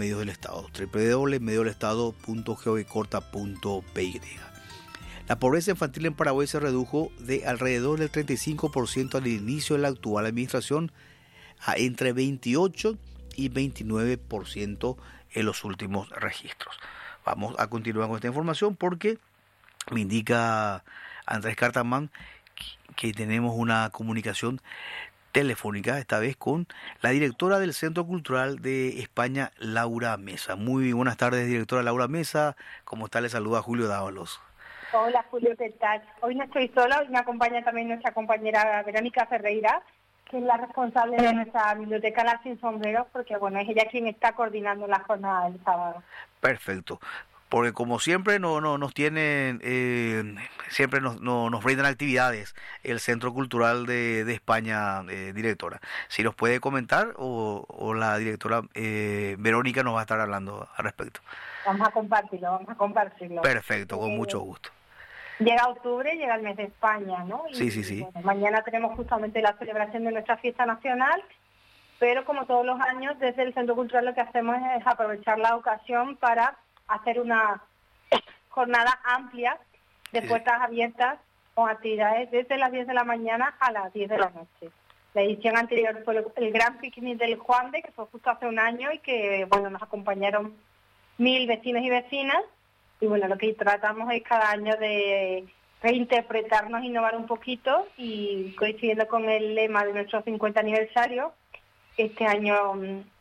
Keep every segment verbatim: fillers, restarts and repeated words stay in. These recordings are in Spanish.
medios del Estado, doble u doble u doble u punto medios del estado punto gov corta punto p y. La pobreza infantil en Paraguay se redujo de alrededor del treinta y cinco por ciento al inicio de la actual administración a entre veintiocho y veintinueve por ciento en los últimos registros. Vamos a continuar con esta información porque me indica Andrés Cartamán que tenemos una comunicación telefónica, esta vez con la directora del Centro Cultural de España, Laura Mesa. Muy buenas tardes, directora Laura Mesa. ¿Cómo está? Le saluda Julio Dávalos. Hola Julio, ¿qué tal? Hoy no estoy sola, hoy me acompaña también nuestra compañera Verónica Ferreira, que es la responsable de nuestra biblioteca Las Sin Sombreros, porque bueno, es ella quien está coordinando la jornada del sábado. Perfecto. Porque como siempre no, no, nos tienen, eh, siempre nos, no, nos brindan actividades el Centro Cultural de, de España, eh, directora. Si nos puede comentar o, o la directora eh, Verónica nos va a estar hablando al respecto. Vamos a compartirlo, vamos a compartirlo. Perfecto, con eh, mucho gusto. Llega octubre, llega el mes de España, ¿no? Y, sí, sí, sí. Bueno, mañana tenemos justamente la celebración de nuestra fiesta nacional, pero como todos los años, desde el Centro Cultural lo que hacemos es aprovechar la ocasión para hacer una jornada amplia de puertas abiertas con actividades desde las diez de la mañana a las diez de la noche. La edición anterior fue el Gran Picnic del Juan de, que fue justo hace un año y que bueno nos acompañaron mil vecinos y vecinas. Y bueno, lo que tratamos es cada año de reinterpretarnos, innovar un poquito y coincidiendo con el lema de nuestro cincuenta aniversario, este año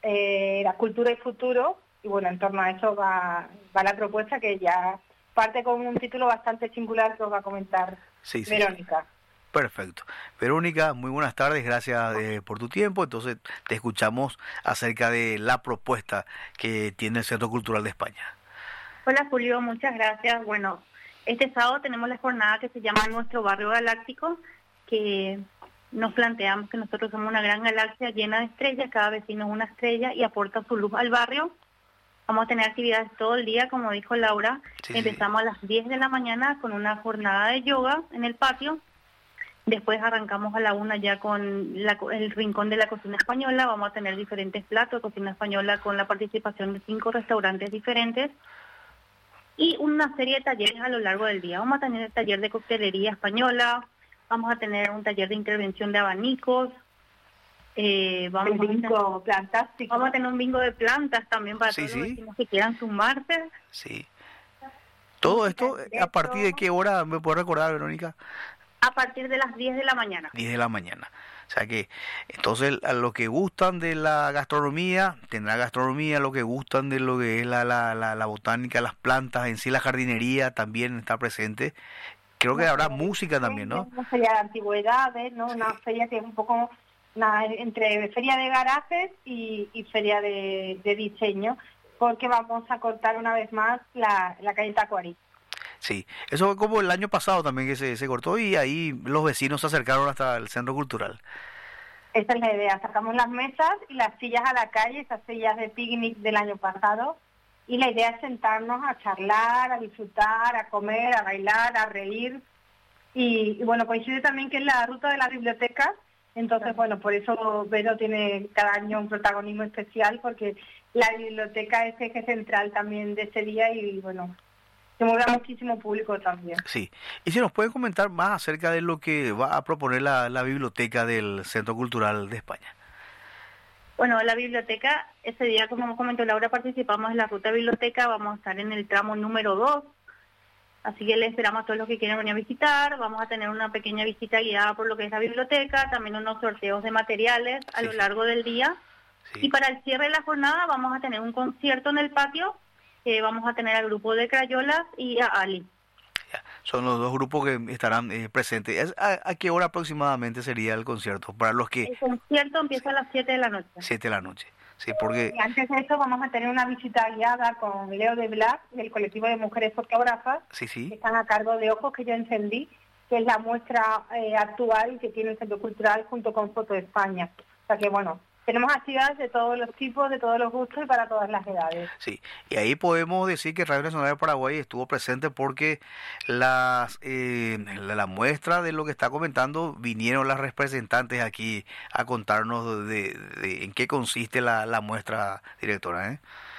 eh, la cultura y futuro. Y bueno, en torno a eso va, va la propuesta que ya parte con un título bastante singular que os va a comentar sí, sí, Verónica. Sí. Perfecto. Verónica, muy buenas tardes, gracias eh, por tu tiempo. Entonces te escuchamos acerca de la propuesta que tiene el Centro Cultural de España. Hola Julio, muchas gracias. Bueno, este sábado tenemos la jornada que se llama Nuestro Barrio Galáctico, que nos planteamos que nosotros somos una gran galaxia llena de estrellas, cada vecino es una estrella y aporta su luz al barrio. Vamos a tener actividades todo el día, como dijo Laura. Sí, Empezamos sí. a las diez de la mañana con una jornada de yoga en el patio. Después arrancamos a la una ya con la, el rincón de la cocina española. Vamos a tener diferentes platos de cocina española con la participación de cinco restaurantes diferentes. Y una serie de talleres a lo largo del día. Vamos a tener el taller de coctelería española. Vamos a tener un taller de intervención de abanicos. Eh, vamos, el bingo a tener, fantástico. Vamos a tener un bingo de plantas también para sí, todos sí. los vecinos que quieran sumarse. Sí. Todo esto, ¿a partir de qué hora me puede recordar, Verónica? A partir de las diez de la mañana. diez de la mañana. O sea que, entonces, a los que gustan de la gastronomía, tendrá gastronomía, a los que gustan de lo que es la, la, la, la botánica, las plantas, en sí la jardinería también está presente. Creo que habrá música también, ¿no? Una feria de antigüedades, ¿no? Sí. Una feria que es un poco... Una, entre feria de garajes y, y feria de, de diseño, porque vamos a cortar una vez más la, la calle Tacuarí. Sí, eso fue como el año pasado también que se, se cortó y ahí los vecinos se acercaron hasta el centro cultural. Esa es la idea, sacamos las mesas y las sillas a la calle, esas sillas de picnic del año pasado, y la idea es sentarnos a charlar, a disfrutar, a comer, a bailar, a reír, y, y bueno, coincide también que es la ruta de la biblioteca. Entonces, bueno, por eso Vero tiene cada año un protagonismo especial, porque la biblioteca es eje central también de ese día y, bueno, se mueve a muchísimo público también. Sí, y si nos pueden comentar más acerca de lo que va a proponer la, la biblioteca del Centro Cultural de España. Bueno, la biblioteca, ese día, como comentó Laura, participamos en la ruta biblioteca, vamos a estar en el tramo número dos. Así que les esperamos a todos los que quieran venir a visitar. Vamos a tener una pequeña visita guiada por lo que es la biblioteca, también unos sorteos de materiales a sí, lo largo del día. Sí. Y para el cierre de la jornada vamos a tener un concierto en el patio. Eh, vamos a tener al grupo de Crayolas y a Ali. Ya, son los dos grupos que estarán eh, presentes. ¿A, ¿A qué hora aproximadamente sería el concierto? Para los que... El concierto empieza a las siete de la noche. siete de la noche. Sí, porque... Y antes de eso vamos a tener una visita guiada con Leo de Black, del colectivo de mujeres fotógrafas, sí, sí. que están a cargo de Ojos que yo encendí, que es la muestra eh, actual que tiene el Centro Cultural junto con Foto de España. O sea que, bueno, tenemos actividades de todos los tipos, de todos los gustos y para todas las edades. Sí, y ahí podemos decir que Radio Nacional de Paraguay estuvo presente porque las eh, la, la muestra de lo que está comentando, vinieron las representantes aquí a contarnos de, de, de en qué consiste la, la muestra, directora, ¿eh?